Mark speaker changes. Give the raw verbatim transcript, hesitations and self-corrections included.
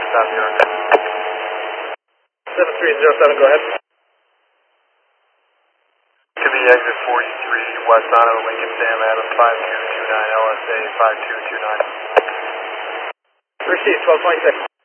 Speaker 1: South zero.
Speaker 2: seven three zero seven, go ahead.
Speaker 1: To be exit forty-three, West Auto, Lincoln Sam Adams, five two two nine, L S A five two two nine.
Speaker 2: Received, twelve twenty-six.